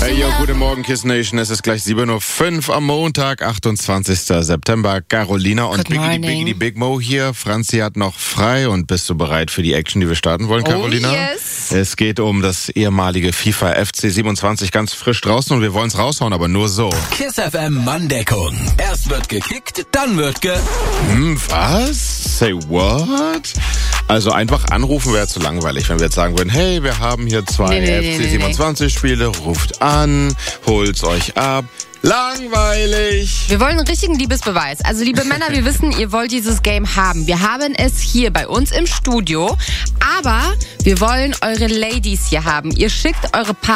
Hey, yo, guten Morgen, Kiss Nation. Es ist gleich 7:05 Uhr am Montag, 28. September. Carolina und Biggie Big Mo hier. Franzi hat noch frei. Und bist du bereit für die Action, die wir starten wollen, Carolina? Oh, yes. Es geht um das ehemalige FIFA FC 27, ganz frisch draußen. Und wir wollen es raushauen, aber nur so. Kiss FM Manndeckung. Erst wird gekickt, dann wird Was? Say what? Also einfach anrufen wäre zu langweilig, wenn wir jetzt sagen würden, hey, wir haben hier zwei FC 27 Spiele, ruft an, holt's euch ab. Langweilig. Wir wollen einen richtigen Liebesbeweis. Also, liebe Männer, wir wissen, ihr wollt dieses Game haben. Wir haben es hier bei uns im Studio. Aber wir wollen eure Ladies hier haben. Ihr schickt eure Partner